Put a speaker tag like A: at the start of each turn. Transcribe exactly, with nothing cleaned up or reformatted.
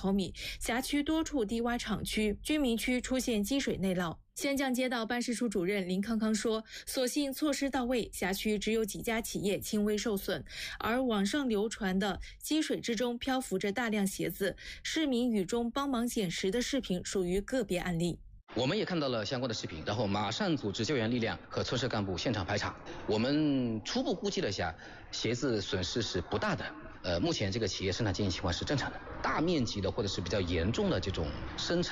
A: 毫米，辖区多处低洼厂区、居民区出现积水内涝。仙江街道办事处主任林康康说，所幸措施到位，辖区只有几家企业轻微受损，而网上流传的积水之中漂浮着大量鞋子，市民雨中帮忙捡拾的视频属于个别案例。
B: 我们也看到了相关的视频，然后马上组织救援力量和村社干部现场排查。我们初步估计了一下，鞋子损失是不大的。呃，目前这个企业生产经营情况是正常的，大面积的或者是比较严重的这种生产